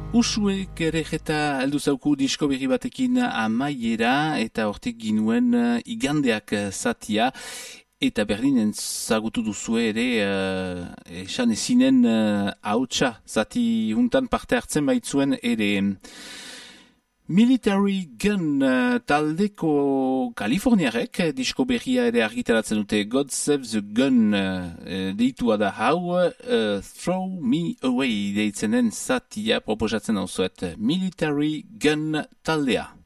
Usuek ere jeta heldu zauku disko berri batekin amaiera eta hortik ginuen igandeak zatia eta berdinen zagutu duzue ere esan ezinen hautsa zati juntan parte hartzen baitzuen ere. Military Gun taldeko Kaliforniarek disko berria ere argitaratzen dute God Save the Gun deitua da hau Throw Me Away deitzenen zatia proposatzen hau zuet Military Gun taldea.